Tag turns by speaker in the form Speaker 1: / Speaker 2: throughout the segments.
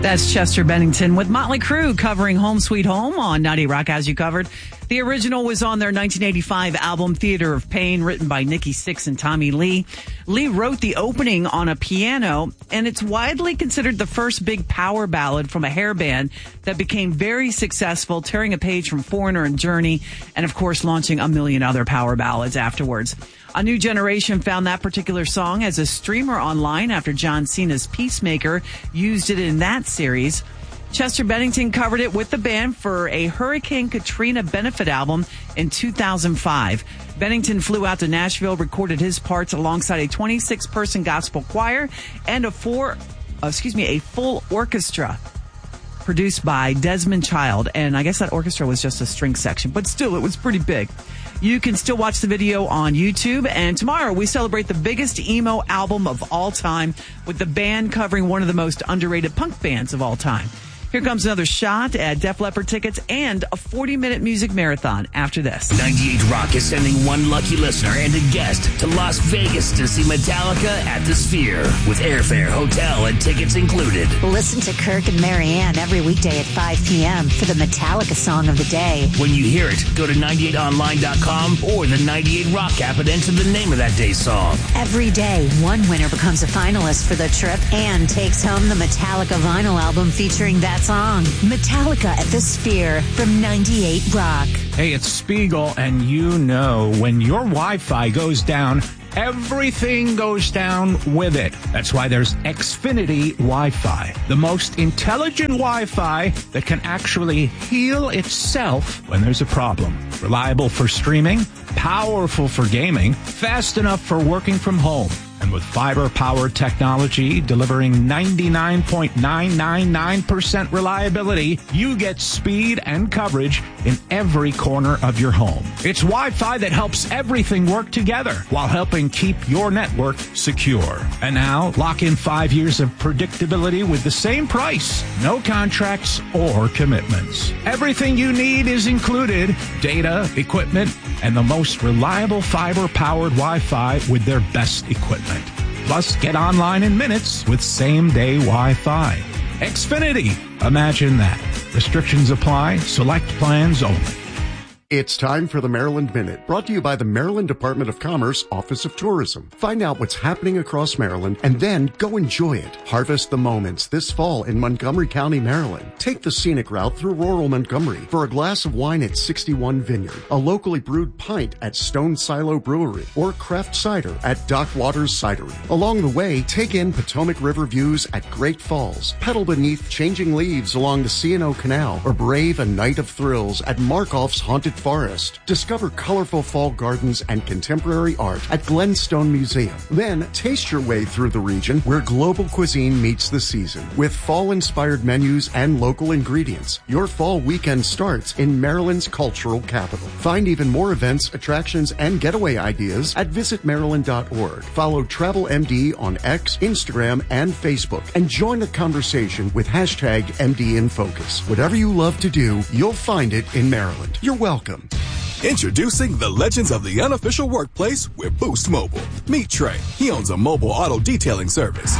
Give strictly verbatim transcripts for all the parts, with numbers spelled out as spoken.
Speaker 1: That's Chester Bennington with Motley Crue covering Home Sweet Home on ninety Rock, as you covered. The original was on their nineteen eighty-five album Theater of Pain, written by Nikki Sixx and Tommy Lee. Lee wrote the opening on a piano, and it's widely considered the first big power ballad from a hair band that became very successful, tearing a page from Foreigner and Journey, and of course launching a million other power ballads afterwards. A new generation found that particular song as a streamer online after John Cena's Peacemaker used it in that series. Chester Bennington covered it with the band for a Hurricane Katrina benefit album in two thousand five. Bennington flew out to Nashville, recorded his parts alongside a twenty-six person gospel choir and a four, uh, excuse me, a full orchestra produced by Desmond Child. And I guess that orchestra was just a string section, but still, it was pretty big. You can still watch the video on YouTube. And tomorrow we celebrate the biggest emo album of all time with the band covering one of the most underrated punk bands of all time. Here comes another shot at Def Leppard tickets and a forty minute music marathon after this.
Speaker 2: ninety-eight Rock is sending one lucky listener and a guest to Las Vegas to see Metallica at the Sphere with airfare, hotel, and tickets included.
Speaker 3: Listen to Kirk and Marianne every weekday at five p.m. for the Metallica song of the day.
Speaker 2: When you hear it, go to ninety-eight online dot com or the ninety-eight Rock app and enter the name of that day's song.
Speaker 3: Every day, one winner becomes a finalist for the trip and takes home the Metallica vinyl album featuring that song. Metallica at the Sphere from ninety-eight Rock.
Speaker 4: Hey, it's Spiegel, and you know when your Wi-Fi goes down, everything goes down with it. That's why there's Xfinity Wi-Fi, the most intelligent Wi-Fi that can actually heal itself when there's a problem. Reliable for streaming, powerful for gaming, fast enough for working from home. And with fiber-powered technology delivering ninety-nine point nine nine nine percent reliability, you get speed and coverage in every corner of your home. It's Wi-Fi that helps everything work together while helping keep your network secure. And now, lock in five years of predictability with the same price. No contracts or commitments. Everything you need is included. Data, equipment, and the most reliable fiber-powered Wi-Fi with their best equipment. Plus, get online in minutes with same-day Wi-Fi. Xfinity. Imagine that. Restrictions apply. Select plans only.
Speaker 5: It's time for the Maryland Minute, brought to you by the Maryland Department of Commerce Office of Tourism. Find out what's happening across Maryland and then go enjoy it. Harvest the moments this fall in Montgomery County, Maryland. Take the scenic route through rural Montgomery for a glass of wine at sixty-one Vineyard, a locally brewed pint at Stone Silo Brewery, or craft cider at Dock Waters Cidery. Along the way, take in Potomac River views at Great Falls, pedal beneath changing leaves along the C and O Canal, or brave a night of thrills at Markoff's Haunted Forest. Discover colorful fall gardens and contemporary art at Glenstone Museum. Then taste your way through the region where global cuisine meets the season. With fall-inspired menus and local ingredients, your fall weekend starts in Maryland's cultural capital. Find even more events, attractions, and getaway ideas at visit maryland dot org. Follow Travel M D on X, Instagram, and Facebook, and join the conversation with hashtag M D in Focus. Whatever you love to do, you'll find it in Maryland. You're welcome.
Speaker 6: Introducing the legends of the unofficial workplace with Boost Mobile. Meet Trey. He owns a mobile auto detailing service.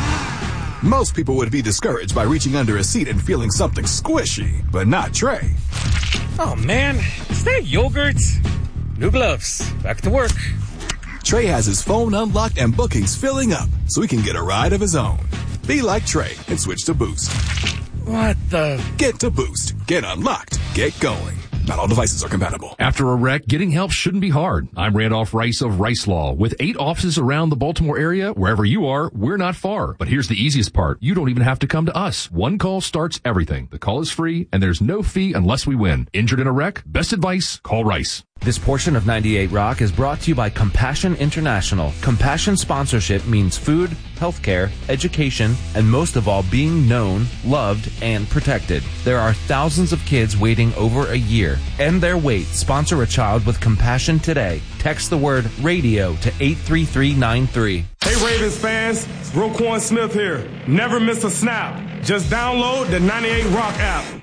Speaker 6: Most people would be discouraged by reaching under a seat and feeling something squishy, but not Trey.
Speaker 7: Oh man, is that yogurt? New gloves. Back to work.
Speaker 6: Trey has his phone unlocked and bookings filling up so he can get a ride of his own. Be like Trey and switch to Boost.
Speaker 7: What the?
Speaker 6: Get to Boost. Get unlocked. Get going. Not all devices are compatible.
Speaker 8: After a wreck, getting help shouldn't be hard. I'm Randolph Rice of Rice Law. With eight offices around the Baltimore area, wherever you are, we're not far. But here's the easiest part. You don't even have to come to us. One call starts everything. The call is free, and there's no fee unless we win. Injured in a wreck? Best advice? Call Rice.
Speaker 9: This portion of ninety-eight Rock is brought to you by Compassion International. Compassion sponsorship means food, healthcare, education, and most of all, being known, loved, and protected. There are thousands of kids waiting over a year. End their wait. Sponsor a child with compassion today. Text the word radio to eight three three nine three.
Speaker 10: Hey Ravens fans, it's Roquan Smith here. Never miss a snap. Just download the ninety-eight Rock app.